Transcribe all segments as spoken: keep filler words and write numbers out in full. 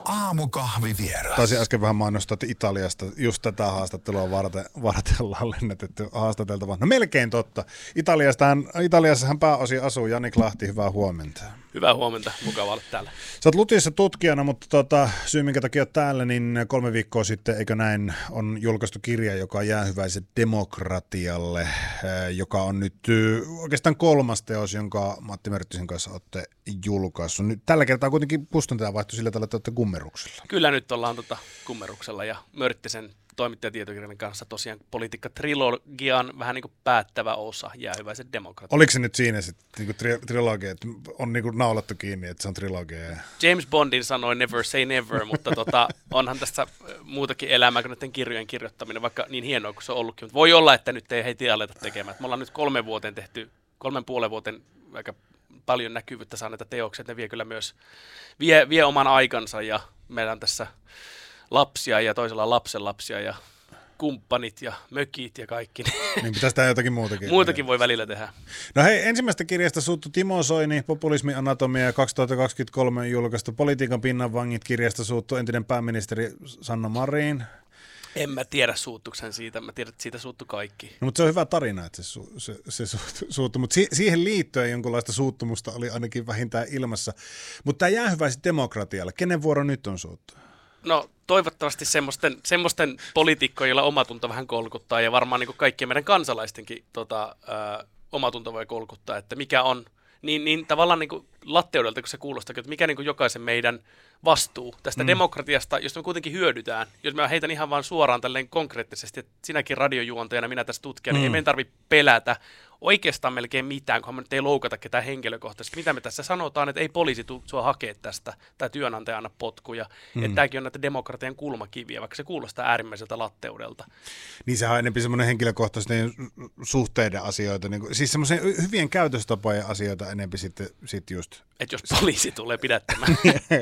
Aamukahvivieras. Taisin äsken vähän mainostaa, että Italiasta just tätä haastattelua varten, vartellaan lennetetty haastateltava. No melkein totta. Italiastahan, Italiassahan pääosin asuu Jani Lahti, hyvää huomenta. Hyvää huomenta, mukava olla täällä. Sä oot Lutissa tutkijana, mutta tota, syy minkä takia oot täällä, niin kolme viikkoa sitten, eikö näin, on julkaistu kirja, joka on Jäähyväiset demokratialle, joka on nyt oikeastaan kolmas teos, jonka Matti Mörttisen kanssa olette julkaissut. Nyt tällä kertaa kuitenkin kustantaja vaihtui sillä tavalla, että olette kummeruksella. Kyllä nyt ollaan tota kummeruksella ja Mörttisen toimittajatietokirjan kanssa tosiaan politiikka-trilogian vähän niin kuin päättävä osa, Jäähyväiset demokratiat. Oliko se nyt siinä sitten niin kuin tri- trilogia, että on niin kuin naulattu kiinni, että se on trilogia? James Bondin sanoi never say never, mutta tota, onhan tässä muutakin elämää kuin näiden kirjojen kirjoittaminen, vaikka niin hienoa kuin se on ollutkin. Mutta voi olla, että nyt ei heti aleta tekemään. Me ollaan nyt kolmen vuoteen tehty, kolmen puolen vuoten aika paljon näkyvyyttä saaneita teoksia, ne vie kyllä myös, vie, vie oman aikansa ja meillä on tässä lapsia ja toisella lapsenlapsia ja kumppanit ja mökit ja kaikki. Niin pitäisi tehdä jotakin muutakin. Muutakin voi välillä tehdä. No hei, ensimmäistä kirjasta suuttu Timo Soini, Populismin anatomia, kaksituhattakaksikymmentäkolme julkaistu Politiikan pinnanvangit kirjasta suuttu entinen pääministeri Sanna Marin. En mä tiedä suuttuksen siitä, mä tiedän, että siitä suuttu kaikki. No, mutta se on hyvä tarina, että se, su, se, se suuttu, suuttu. Mutta si, siihen liittyen jonkunlaista suuttumusta oli ainakin vähintään ilmassa. Mutta tämä Jäähyväiset demokratialle, kenen vuoro nyt on suuttu? No toivottavasti semmoisten, semmoisten poliitikkojen, joilla omatunto vähän kolkuttaa ja varmaan niin kuin kaikkien meidän kansalaistenkin tota, ää, omatunto voi kolkuttaa, että mikä on niin, niin tavallaan niin kuin latteudelta, kun se kuulostaa, että mikä niin kuin jokaisen meidän vastuu tästä mm. demokratiasta, josta me kuitenkin hyödytään. Jos mä heitän ihan vaan suoraan tälleen konkreettisesti, että sinäkin radiojuontajana, minä tässä tutkijana, mm. niin ei meidän tarvitse pelätä oikeastaan melkein mitään, kunhan me nyt ei loukata ketään henkilökohtaisesti. Mitä me tässä sanotaan, että ei poliisi tule sua hakea tästä, tai työnantaja anna potkuja. Mm. Että tämäkin on näitä demokratian kulmakiviä, vaikka se kuulostaa äärimmäiseltä latteudelta. Niin sehän on enemmän semmoinen henkilökohtaisten suhteiden asioita, niin kuin, siis semmoisen hyvien käytöstapojen asioita enemmän sitten sit just. Että jos poliisi tulee pidättämään.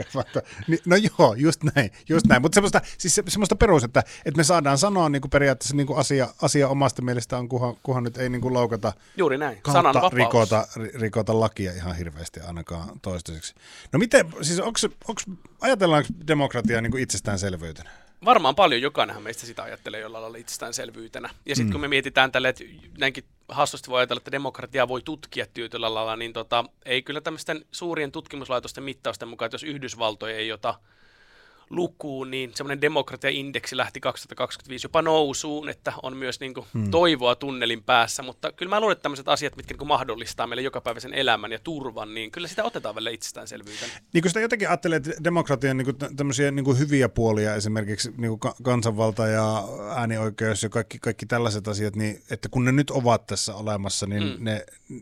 No joo, just näin, just näin. Mutta semmoista, siis se, semmoista perus, että, että me saadaan sanoa niin kuin periaatteessa niin kuin asia, asia omasta mielestään, kunhan, kunhan nyt ei niin kuin loukata. Juuri näin, sananvapaus. Rikota, rikota lakia ihan hirveästi ainakaan toistaiseksi. No miten, siis onko, onko, ajatellaanko demokratiaa niin kuin itsestäänselvyytenä? Varmaan paljon jokainenhan meistä sitä ajattelee jollain lailla itsestäänselvyytenä. Ja sitten mm. kun me mietitään tälle, että näinkin hassusti voi ajatella, että demokratiaa voi tutkia tietyllä lailla, niin tota, ei kyllä tämmöisten suurien tutkimuslaitosten mittausten mukaan, että jos Yhdysvaltoja ei ota lukuun, niin semmoinen demokratiaindeksi lähti kaksituhattakaksikymmentäviisi jopa nousuun, että on myös niin kuin hmm. toivoa tunnelin päässä, mutta kyllä mä luulen, että tämmöiset asiat, mitkä niin kuin mahdollistaa meille jokapäiväisen elämän ja turvan, niin kyllä sitä otetaan välillä itsestäänselvyytenä. Niin kun sitä jotenkin ajattelee, että demokratian niin kuin tämmöisiä niin kuin hyviä puolia, esimerkiksi niin kuin kansanvalta ja äänioikeus ja kaikki, kaikki tällaiset asiat, niin että kun ne nyt ovat tässä olemassa, niin, hmm. ne,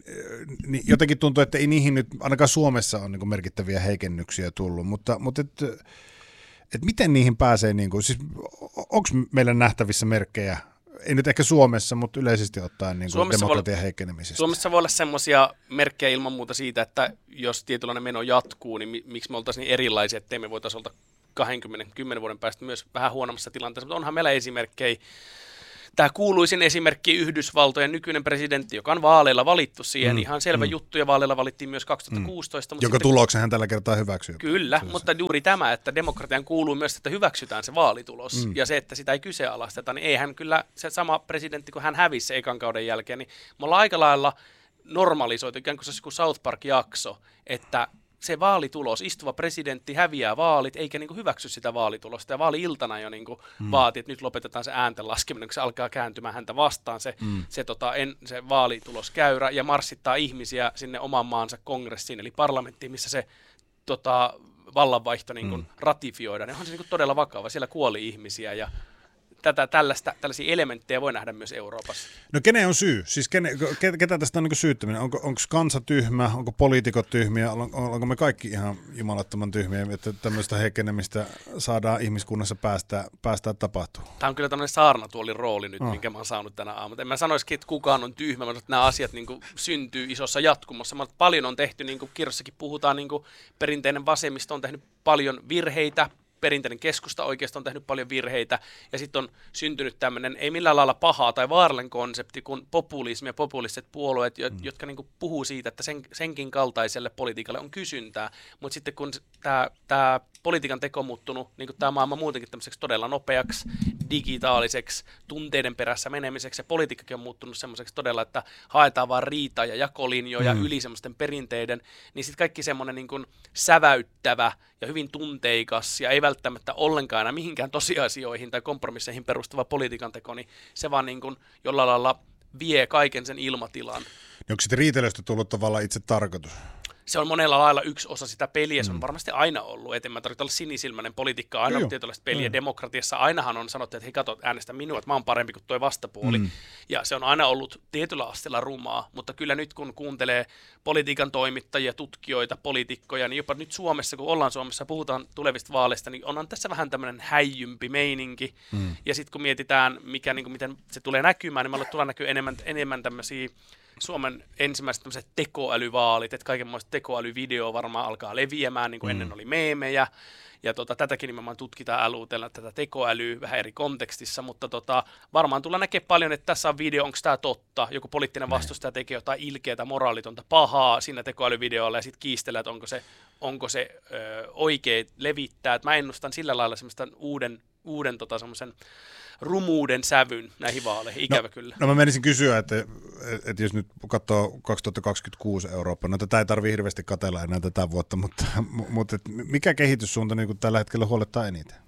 niin jotenkin tuntuu, että ei niihin nyt, ainakaan Suomessa on niin kuin merkittäviä heikennyksiä tullut, mutta, mutta että että miten niihin pääsee, niin kuin, siis onko meillä nähtävissä merkkejä, ei nyt ehkä Suomessa, mutta yleisesti ottaen niin kuin demokratian heikkenemisestä? Suomessa voi olla semmoisia merkkejä ilman muuta siitä, että jos tietynlainen meno jatkuu, niin mi- miksi me oltaisiin niin erilaisia, ettei me voitaisiin olla kaksikymmentä kymmenen vuoden päästä myös vähän huonommassa tilanteessa, mutta onhan meillä esimerkkejä. Tämä kuuluisin esimerkki Yhdysvaltojen nykyinen presidentti, joka on vaaleilla valittu siihen. Mm, ihan selvä mm. juttu, ja vaaleilla valittiin myös kaksituhattakuusitoista. Mm. Mutta joka sitten, tuloksen hän tällä kertaa hyväksyy. Kyllä, se mutta juuri tämä, että demokratian kuuluu myös, että hyväksytään se vaalitulos, mm. ja se, että sitä ei kyseenalaisteta, niin eihän kyllä se sama presidentti, kun hän hävisi se ekan kauden jälkeen, niin me ollaan aika lailla normalisoitu, ikään kuin se olisi South Park-jakso, että se vaalitulos, istuva presidentti häviää vaalit, eikä niinku hyväksy sitä vaalitulosta. Ja vaali-iltana jo niinku mm. vaatii, että nyt lopetetaan se äänten laskeminen, kun se alkaa kääntymään häntä vastaan se, mm. se, tota, en, se vaalituloskäyrä ja marssittaa ihmisiä sinne oman maansa kongressiin, eli parlamenttiin, missä se tota, vallanvaihto niinku mm. ratifioidaan. Ja onhan se niinku todella vakava. Siellä kuoli ihmisiä ja tätä, tällaista, tällaisia elementtejä voi nähdä myös Euroopassa. No kenen on syy? Siis kene, ketä tästä on niin syyttäminen? Onko, onko kansa tyhmä? Onko poliitikot tyhmiä? On, onko me kaikki ihan jumalattoman tyhmiä, että tämmöistä heikkenemistä saadaan ihmiskunnassa päästä, päästä tapahtumaan? Tämä on kyllä tämmöinen saarnatuolin rooli nyt, oh. minkä mä oon saanut tänä aamuna. En mä sanoisikin, että kukaan on tyhmä, mutta nämä asiat niin kuin syntyy isossa jatkumossa. Mutta paljon on tehty, niin kuin kirjassakin puhutaan, niin kuin perinteinen vasemmisto on tehnyt paljon virheitä, perinteinen keskusta oikeastaan on tehnyt paljon virheitä, ja sitten on syntynyt tämmöinen, ei millään lailla pahaa tai vaarallinen konsepti, kuin populismi ja populistiset puolueet, jo, mm. jotka niinku puhuu siitä, että sen, senkin kaltaiselle politiikalle on kysyntää, mutta sitten kun tämä politiikan teko on muuttunut, niin kuin tämä maailma muutenkin tämmöiseksi todella nopeaksi, digitaaliseksi, tunteiden perässä menemiseksi, ja politiikkakin on muuttunut semmoiseksi todella, että haetaan vaan riitaa ja jakolinjoja mm. yli semmoisten perinteiden, niin sitten kaikki semmoinen niin kuin säväyttävä ja hyvin tunteikas ja ei välttämättä ollenkaan enää mihinkään tosiasioihin tai kompromisseihin perustuva politiikan teko, niin se vaan niin kuin jollain lailla vie kaiken sen ilmatilan. Niin onko sitten riitelystä tullut tavallaan itse tarkoitus? Se on monella lailla yksi osa sitä peliä, se on mm. varmasti aina ollut. Et en mä tarvitse olla sinisilmäinen poliitikka, aina on tietynlaista peliä. Mm. Demokratiassa ainahan on sanottu, että hei kato, äänestä minua, että mä oon parempi kuin toi vastapuoli. Mm. Ja se on aina ollut tietyllä asteella rumaa, mutta kyllä nyt kun kuuntelee politiikan toimittajia, tutkijoita, poliitikkoja, niin jopa nyt Suomessa, kun ollaan Suomessa, puhutaan tulevista vaaleista, niin onhan tässä vähän tämmöinen häijympi meininki. Mm. Ja sitten kun mietitään, mikä, niin kuin, miten se tulee näkymään, niin meillä tulee näkyy enemmän, enemmän tämmöisiä Suomen ensimmäiset tämmöiset tekoälyvaalit, että kaikenlaista tekoälyvideoa varmaan alkaa leviämään, niin kuin mm. ennen oli meemejä, ja tota, tätäkin nimenomaan tutkitaan älytellä, tätä tekoälyä vähän eri kontekstissa, mutta tota, varmaan tullaan näkemään paljon, että tässä on video, onko tämä totta, joku poliittinen vastustaja tekee jotain ilkeätä, moraalitonta, pahaa siinä tekoälyvideolla, ja sitten kiistelee, että onko se, onko se ö, oikea levittää, että mä ennustan sillä lailla semmoista uuden, uuden tota, semmoisen rumuuden sävyn näihin vaaleihin, ikävä no, kyllä. No mä menisin kysyä, että, että jos nyt katsoo kaksituhattakaksikymmentäkuusi Eurooppaa, no tätä ei tarvitse hirveästi katsella enää tätä vuotta, mutta, mutta mikä kehityssuunta niin kuin tällä hetkellä huolettaa eniten?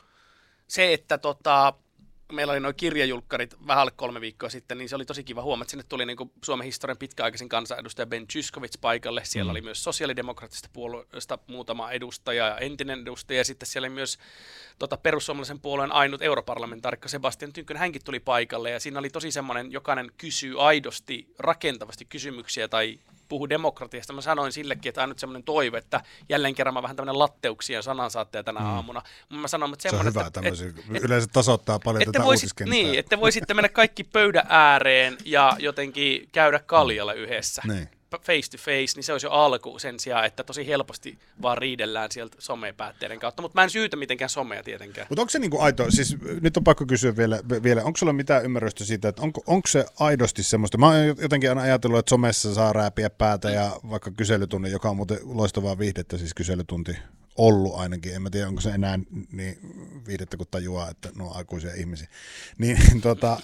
Se, että tota, meillä oli nuo kirjajulkkarit vähän alle kolme viikkoa sitten, niin se oli tosi kiva huomata, että sinne tuli niin kuin Suomen historian pitkäaikaisin kansanedustaja Ben Zyskowicz paikalle. Siellä mm. oli myös sosiaalidemokraattisesta puolueesta muutama edustaja ja entinen edustaja, ja sitten siellä oli myös tota, perussuomalaisen puolueen ainut europarlamentaarikko Sebastian Tynkkynen, hänkin tuli paikalle, ja siinä oli tosi semmoinen, jokainen kysyy aidosti, rakentavasti kysymyksiä tai puhu demokratiasta. Mä sanoin sillekin, että on nyt semmoinen toive, että jälleen kerran mä vähän tämmöinen latteuksia sanansaattaja tänä mm. aamuna. Mä sanon, että se on hyvä että, tämmöisiä. Et, Yleensä tasoittaa paljon tätä voisit, uutiskenttää. Niin, että voisitte mennä kaikki pöydän ääreen ja jotenkin käydä kaljalle yhdessä. Niin. Face to face, niin se olisi jo alku sen sijaan, että tosi helposti vaan riidellään sieltä somepäätteiden kautta. Mutta mä en syytä mitenkään somea tietenkään. Mutta onko se niinku aito, siis nyt on pakko kysyä vielä, vielä onko sulla mitään ymmärrystä siitä, että onko, onko se aidosti semmoista, mä oon jotenkin aina ajatellut, että somessa saa rääpiä päätä ja vaikka kyselytunti, joka on muuten loistavaa viihdettä, siis kyselytunti ollut ainakin, en mä tiedä onko se enää niin viihdettä kun tajuaa, että ne on aikuisia ihmisiä. Niin, tota,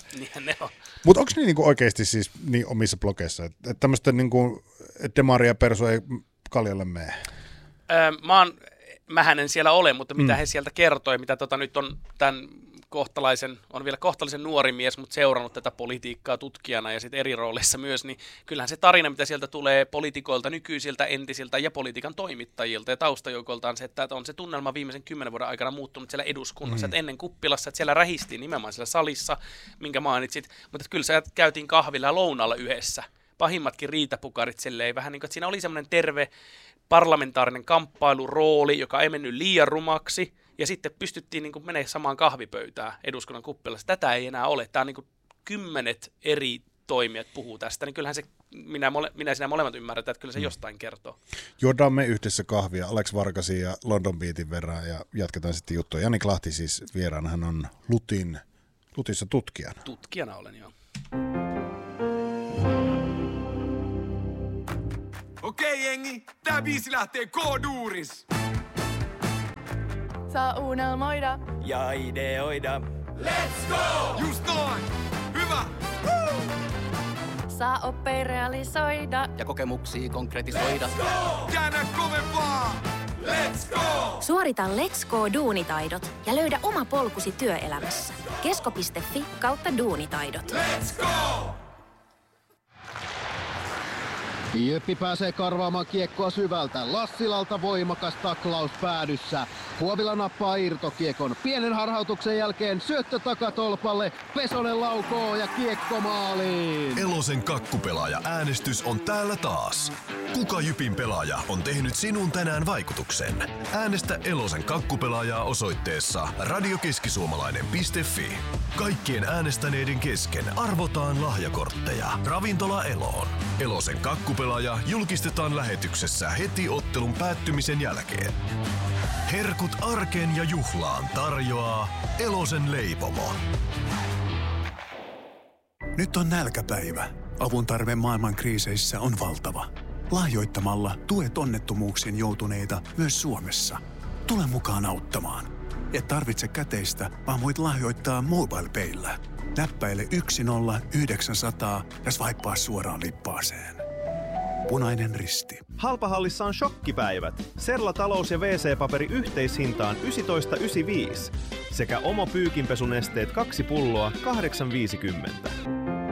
mutta onko ne niinku oikeasti siis niin omissa blogeissa, että, että tämmöistä niinku, että demari ja persu ei kaljalle mene? Öö, mä oon, mähän en siellä ole, mutta mitä mm. he sieltä kertoi, mitä tota nyt on tämän kohtalaisen, on vielä kohtalaisen nuori mies, mutta seurannut tätä politiikkaa tutkijana ja sitten eri rooleissa myös, niin kyllähän se tarina, mitä sieltä tulee poliitikoilta, nykyisiltä, entisiltä ja politiikan toimittajilta ja taustajoukolta on se, että on se tunnelma viimeisen kymmenen vuoden aikana muuttunut siellä eduskunnassa, mm. että ennen kuppilassa, että siellä rähistiin nimenomaan siellä salissa, minkä mainitsit, mutta kyllä se käytiin kahvilla ja lounaalla yhdessä. Pahimmatkin riitapukarit silleen, vähän niin kuin, että siinä oli semmoinen terve parlamentaarinen kamppailurooli, joka ei mennyt liian rumaksi, ja sitten pystyttiin niin kuin menemään samaan kahvipöytään eduskunnan kuppilassa. Tätä ei enää ole. Tämä on niin kuin kymmenet eri toimijat puhuu tästä, niin kyllähän se, minä, mole, minä sinä molemmat ymmärretään, että kyllä se mm. jostain kertoo. Juodaan me yhdessä kahvia Alex Vargasin ja London Beatin verran, ja jatketaan sitten juttua. Jani Klahti siis vieraana, hän on Lutin, Lutissa tutkijana. Tutkijana olen, joo. Okei jengi, tää biisi lähtee K-duuris. Saa unelmoida ja ideoida. Let's go! Just noin! Hyvä! Woo! Saa oppia realisoida ja kokemuksia konkretisoida. Let's go! Käännä kovempaa! Let's go! Suorita Let's Go-duunitaidot ja löydä oma polkusi työelämässä. kesko piste fi kautta duunitaidot. Let's go! Jyppi pääsee karvaamaan kiekkoa syvältä. Lassilalta voimakas taklaus päädyssä. Huovila nappaa irtokiekon. Pienen harhautuksen jälkeen syöttö takatolpalle. Pesonen laukoo ja kiekko maaliin. Elosen kakkupelaaja äänestys on täällä taas. Kuka Jypin pelaaja on tehnyt sinun tänään vaikutuksen? Äänestä Elosen kakkupelaajaa osoitteessa radiokeskisuomalainen piste fi. Kaikkien äänestäneiden kesken arvotaan lahjakortteja. Ravintola Eloon. Elosen kakkupelaaja julkistetaan lähetyksessä heti ottelun päättymisen jälkeen. Herkut arkeen ja juhlaan tarjoaa Elosen leipomo. Nyt on nälkäpäivä. Avun tarve maailman kriiseissä on valtava. Lahjoittamalla tuet onnettomuuksiin joutuneita myös Suomessa. Tule mukaan auttamaan. Et tarvitse käteistä, vaan voit lahjoittaa MobilePayllä. Näppäile yksi nolla yhdeksän nolla nolla ja swipea suoraan lippaaseen. Punainen Risti. Halpahallissa on shokkipäivät. Serla-talous- ja wee see-paperi yhteishintaan yksitoista yhdeksänkymmentäviisi sekä Omo pyykinpesunesteet kaksi pulloa kahdeksan viisikymmentä.